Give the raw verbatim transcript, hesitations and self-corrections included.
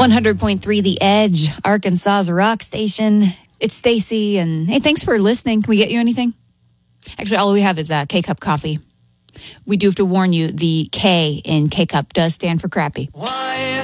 one hundred point three The Edge, Arkansas's rock station. It's Stacy, and hey, thanks for listening. Can we get you anything? Actually, all we have is uh, K-Cup coffee. We do have to warn you, the K in K-Cup does stand for crappy. Why